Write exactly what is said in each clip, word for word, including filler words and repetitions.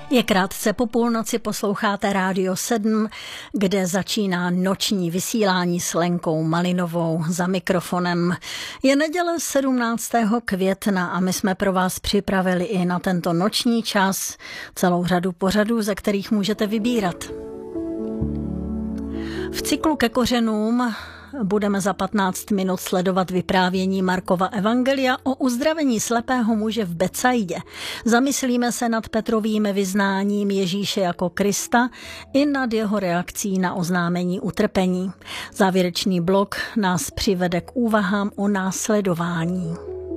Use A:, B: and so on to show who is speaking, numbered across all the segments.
A: Je krátce po půlnoci, posloucháte Rádio sedm, kde začíná noční vysílání s Lenkou Malinovou za mikrofonem. Je neděle sedmnáctého května a my jsme pro vás připravili i na tento noční čas celou řadu pořadů, ze kterých můžete vybírat. V cyklu Ke kořenům budeme za patnáct minut sledovat vyprávění Markova evangelia o uzdravení slepého muže v Betsaidě. Zamyslíme se nad Petrovým vyznáním Ježíše jako Krista i nad jeho reakcí na oznámení utrpení. Závěrečný blok nás přivede k úvahám o následování.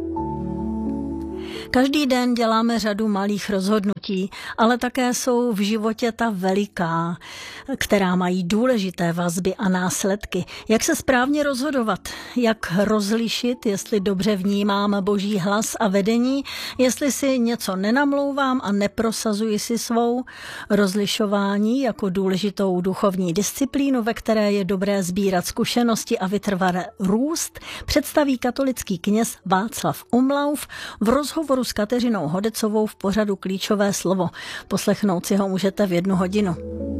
A: Každý den děláme řadu malých rozhodnutí, ale také jsou v životě ta veliká, která mají důležité vazby a následky. Jak se správně rozhodovat, jak rozlišit, jestli dobře vnímám Boží hlas a vedení, jestli si něco nenamlouvám a neprosazuji si svou. Rozlišování jako důležitou duchovní disciplínu, ve které je dobré sbírat zkušenosti a vytrvalé růst, představí katolický kněz Václav Umlauf v rozhovoru s Kateřinou Hodecovou v pořadu Klíčové slovo. Poslechnout si ho můžete v jednu hodinu.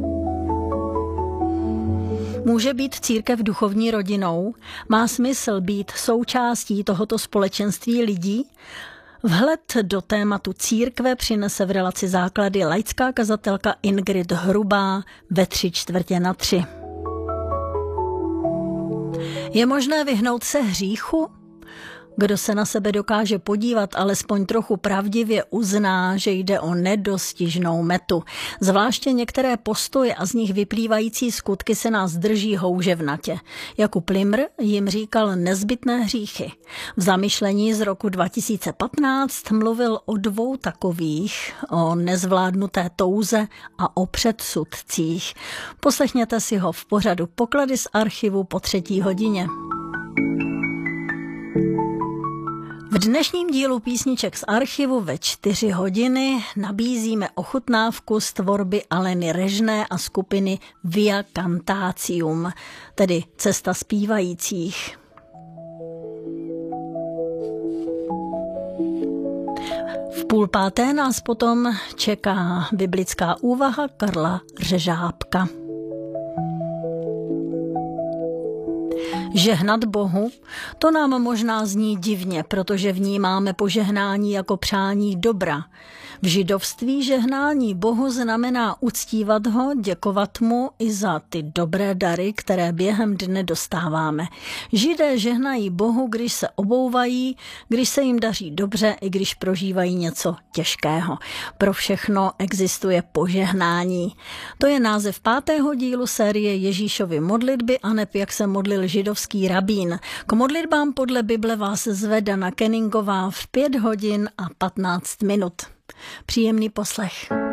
A: Může být církev duchovní rodinou? Má smysl být součástí tohoto společenství lidí? Vhled do tématu církve přinese v relaci Základy laická kazatelka Ingrid Hrubá ve tři čtvrtě na tři. Je možné vyhnout se hříchu? Kdo se na sebe dokáže podívat alespoň trochu pravdivě, uzná, že jde o nedostižnou metu. Zvláště některé postoje a z nich vyplývající skutky se nás drží houževnatě. Jakub Limr jim říkal nezbytné hříchy. V zamyšlení z roku dva tisíce patnáct mluvil o dvou takových, o nezvládnuté touze a o předsudcích. Poslechněte si ho v pořadu Poklady z archivu po třetí hodině. V dnešním dílu písniček z archivu ve čtyři hodiny nabízíme ochutnávku z tvorby Aleny Režné a skupiny Via Cantacium, tedy Cesta zpívajících. V půl páté nás potom čeká biblická úvaha Karla Řežábka. Žehnat Bohu, to nám možná zní divně, protože vnímáme požehnání jako přání dobra. V židovství žehnání Bohu znamená uctívat ho, děkovat mu i za ty dobré dary, které během dne dostáváme. Židé žehnají Bohu, když se obouvají, když se jim daří dobře, i když prožívají něco těžkého. Pro všechno existuje požehnání. To je název pátého dílu série Ježíšovy modlitby, aneb jak se modlil židovský rabín. K modlitbám podle Bible vás zve Dana Kenningová v pět hodin a patnáct minut. Příjemný poslech.